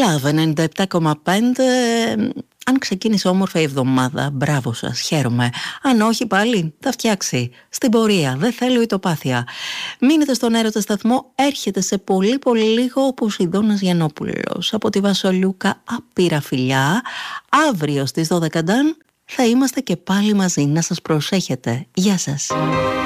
Love 97,5. Αν ξεκίνησε όμορφα η εβδομάδα, μπράβο σας, χαίρομαι. Αν όχι πάλι, θα φτιάξει. Στην πορεία, δεν θέλω ητοπάθεια. Μείνετε στον Έρωτα Σταθμό, έρχεται σε πολύ πολύ λίγο ο Ποσειδώνας Γιαννόπουλος. Από τη Βασολιούκα, απείρα φιλιά. Αύριο στις 12 θα είμαστε και πάλι μαζί, να σας προσέχετε. Γεια σας.